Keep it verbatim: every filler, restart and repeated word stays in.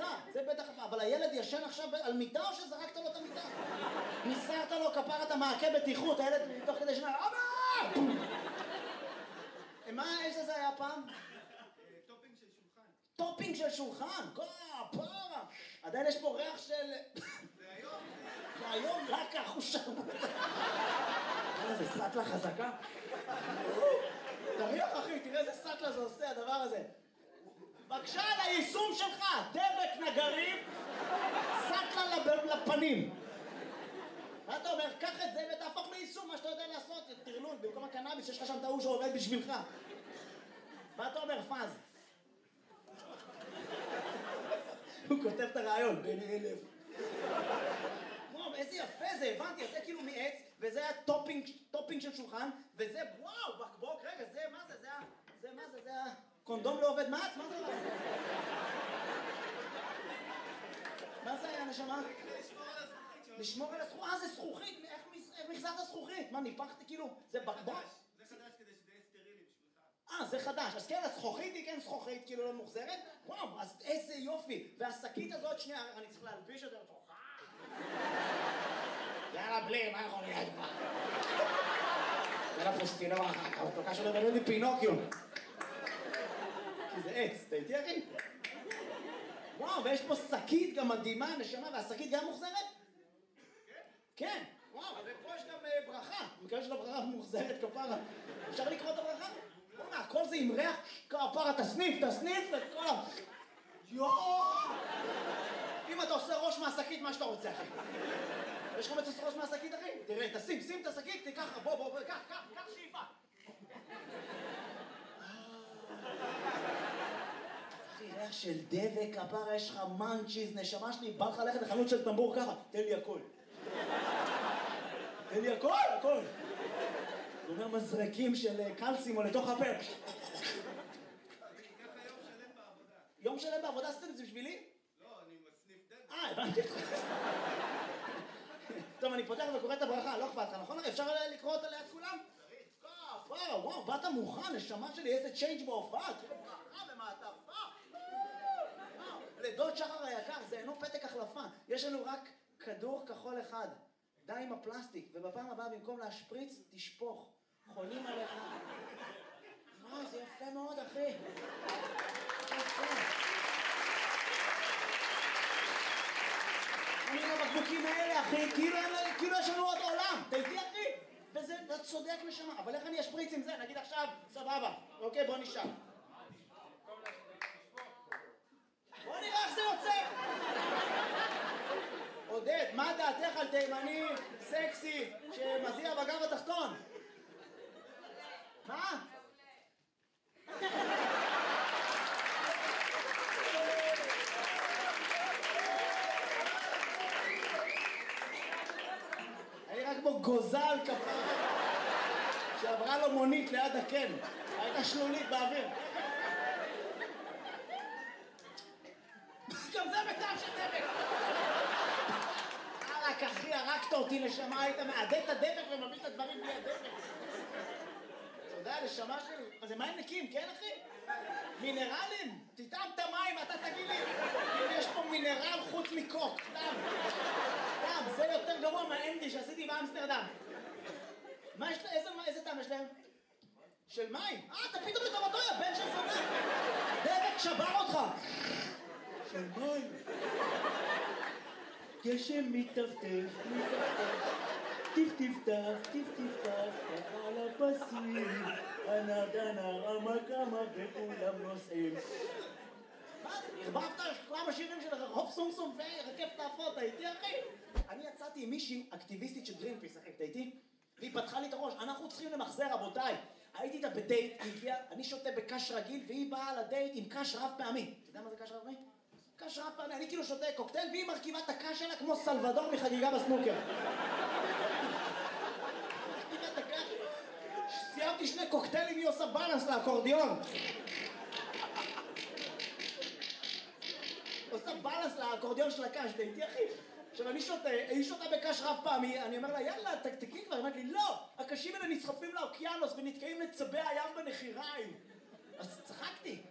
הפתעה, זה בטח הפתעה, אבל הילד ישן עכשיו על מיטה או שזרקת לו את המיטה? ניסרת לו כפרת המעקה בטיחות, הילד תוך כדי שנה, אבא! מה האש הזה היה פעם? טופינג של שולחן. טופינג של שולחן, כפרה! עדיין יש פה ריח של... זה היום. זה היום רק החושרמוט. איזה סטלה חזקה. תריח אחי, תראה איזה סטלה זה עושה הדבר הזה. בבקשה על היישום שלך, דבק נגרים, סטלה לפנים. מה אתה אומר? קח את זה ותהפוך ליישום, מה שאתה יודע לעשות, תרלול, במקום הקנאביס יש לך שם את ההוא שעובד בשבילך. מה אתה אומר, פאז? הוא כותב את הרעיון, בין אלף. וואו, איזה יפה זה, הבנתי, זה כאילו מעץ, וזה היה טופינג, טופינג של שולחן, וזה, וואו, בקבוק, רגע, זה, מה זה, זה היה, זה, מה זה, זה היה, קונדום לא עובד מעץ, מה זה? מה זה היה, נשמה? לשמור על הזכוכית, אה, זה זכוכית, איך מחזרת זכוכית? מה, ניפחתי כאילו, זה בקבוק? זה חדש כדי שזה יהיה סטרילי בשבילך. אה, זה חדש, אז כן, הזכוכית היא כן זכוכית, כאילו לא מוחזרת? וואו, אז איזה יופי, והשקית הזאת, שנייה, אני צריך להלביש את זה לתוכה. יאללה, בלי, מה יכול להיות כבר? יאללה, פוסטינו אחר כך, הוא קשה לבנה לי פינוקיו. כי זה עץ, אתה איתי אחי? וואו, ויש פה שקית גם מדהימה, נשמה, והשקית גם מוחזרת? כן, וואו, ופה יש גם ברכה, מקווה של הברכה מוחזרת כפרה. אפשר לקרוא את הברכה? בוא'נה, הכל זה עם ריח כפרה, תסניף, תסניף, וכל ה... יואו! אם אתה עושה ראש מהשקית, מה שאתה רוצה, אחי? יש לך מצוס ראש מהשקית, אחי? תראה, תשים, שים את השקית, תיקח, בוא, בוא, בוא, קח, קח, קח שאיפה. אחי, ריח של דבק, כפרה, יש לך מנצ'יז, נשמה שלי, בא לך ללכת לחנות של טמבור ככה, תן לי הכל. תן לי הכל, הכל. זה אומר מזרקים של קלסים או לתוך הפה. ככה יום שלם בעבודה. יום שלם בעבודה עשיתם את זה בשבילי? לא, אני מסניף דלת. אה, הבנתי אותך. טוב, אני פותח וקורא את הברכה, לא אכפת לך, נכון? אפשר לקרוא אותה ליד כולם? צריך. וואו, וואו, באת מוכן, נשמה שלי, איזה צ'יינג' בהופעה, כאילו ברכה במעטפה. לדוד שחר היקר, זה אינו פתק החלפה. יש לנו רק כדור כחול אחד. די עם הפלסטיק, ובפעם הבאה במקום להשפריץ, תשפוך. חולים עליך. וואו, זה יפה מאוד, אחי. יפה. אני עם הבקבוקים האלה, אחי, כאילו יש לנו עוד עולם. אתה איתי, אחי? וזה, אתה צודק נשמה. אבל איך אני אשפריץ עם זה? נגיד עכשיו, סבבה. אוקיי, בוא נשאר. בוא נראה איך זה יוצא. עודד, מה דעתך על תימני סקסי שמזיע בגב התחתון? מה? אני רק כמו גוזל כפרה שעברה לו מונית ליד הקן, הייתה שלולית באוויר. גם זה בטעם של דבק. רק אחי, הרגת אותי נשמה, היית מעדד את הדבק ומביא את הדברים בלי הדבק. אתה יודע, נשמה שלי, אז זה מים נקיים, כן אחי? מינרלים? תטעם את המים, אתה תגיד לי, אם יש פה מינרל חוץ מקוק, טעם. טעם, זה יותר גרוע מהאנדי שעשיתי באמסטרדם. מה יש להם? איזה טעם יש להם? של מים? אה, אתה פתאום לטובתו, יא בן של זונה. דבק שבר אותך. של מים. גשם מטפטף, מטפטף, טיפ-טיפטף, טיפ-טיפטף, ככה על הפסים, הנרדן הרמה כמה וכולם נוסעים. מה? הרבבת כמה שירים של רחוב סומסום ורכב תעפות, הייתי אחי? אני יצאתי עם מישהי אקטיביסטית של גרינפיס, אחי, אתה איתי? והיא פתחה לי את הראש, אנחנו צריכים למחזר רבותיי. הייתי איתה בדייט, היא הגיעה, אני שותה בקש רגיל, והיא באה לדייט עם קש רב פעמי. אתה יודע מה זה קש רב פעמי? קש רב פעמי, אני כאילו שותה קוקטייל, והיא מרכיבה את הקש שלה כמו סלבדור מחגיגה בסנוקר. מרכיבה את הקש, סיימתי שני קוקטיילים, היא עושה בלנס לאקורדיון. עושה בלנס לאקורדיון של הקש, דייתי אחי. עכשיו אני שותה, היא שותה בקש רב פעמי, אני אומר לה, יאללה, תקתקי כבר, היא אומרת לי, לא, הקשים האלה נסחפים לאוקיינוס ונתקעים לצבי הים בנחיריים. אז צחקתי,